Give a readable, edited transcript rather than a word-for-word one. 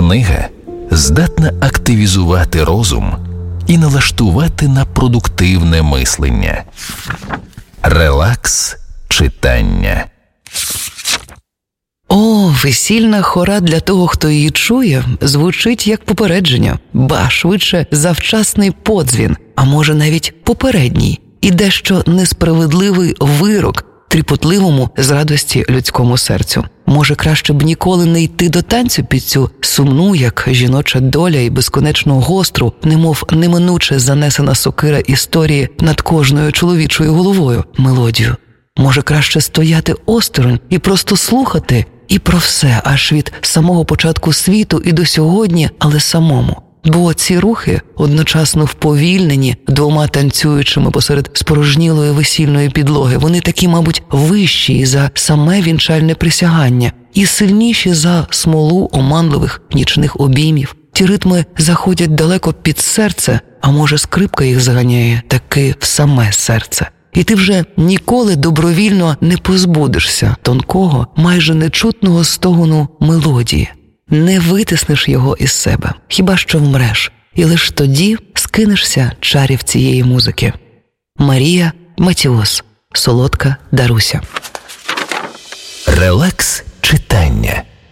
Книга здатна активізувати розум і налаштувати на продуктивне мислення. Релакс читання. О, весільна хора для того, хто її чує, звучить як попередження, ба, швидше завчасний подзвін, а може навіть попередній і дещо несправедливий вирок тріпотливому з радості людському серцю. Може, краще б ніколи не йти до танцю під цю сумну, як жіноча доля і безконечно гостру, немов неминуче занесена сокира історії над кожною чоловічою головою мелодію. Може, краще стояти осторонь і просто слухати і про все, аж від самого початку світу і до сьогодні, але самому. Бо ці рухи, одночасно вповільнені двома танцюючими посеред спорожнілої весільної підлоги, вони такі, мабуть, вищі за саме вінчальне присягання і сильніші за смолу оманливих нічних обіймів. Ті ритми заходять далеко під серце, а може скрипка їх заганяє таки в саме серце. І ти вже ніколи добровільно не позбудешся тонкого, майже нечутного стогону мелодії. Не витиснеш його із себе, хіба що вмреш, і лиш тоді скинешся чарів цієї музики. Марія Матіос. Солодка Даруся. Релакс читання.